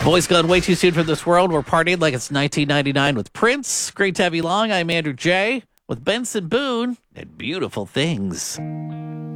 Boys Gone Way Too Soon from This World. We're partying like it's 1999 with Prince. Great to have you along. I'm Andrew J. with Benson Boone and Beautiful Things.